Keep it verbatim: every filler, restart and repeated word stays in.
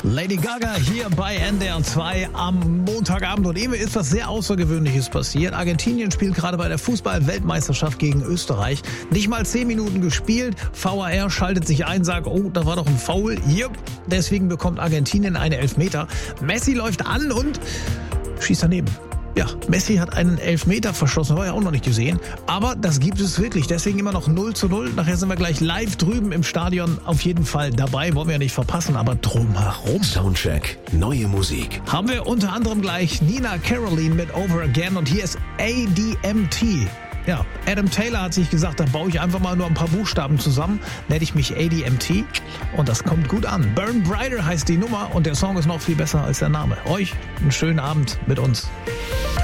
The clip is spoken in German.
Lady Gaga hier bei N D R zwei am Montagabend. Und eben ist was sehr Außergewöhnliches passiert. Argentinien spielt gerade bei der Fußball-Weltmeisterschaft gegen Österreich. Nicht mal zehn Minuten gespielt. V A R schaltet sich ein, sagt, oh, da war doch ein Foul. Jupp. Deswegen bekommt Argentinien einen Elfmeter. Messi läuft an und schießt daneben. Ja, Messi hat einen Elfmeter verschossen, war ja auch noch nicht gesehen. Aber das gibt es wirklich. Deswegen immer noch null zu null. Nachher sind wir gleich live drüben im Stadion auf jeden Fall dabei. Wollen wir ja nicht verpassen, aber drumherum. Soundcheck, neue Musik. Haben wir unter anderem gleich Nina Caroline mit Over Again und hier ist A D M T. Ja, Adam Taylor hat sich gesagt, da baue ich einfach mal nur ein paar Buchstaben zusammen, nenne ich mich A D M T und das kommt gut an. Burn Brighter heißt die Nummer und der Song ist noch viel besser als der Name. Euch einen schönen Abend mit uns.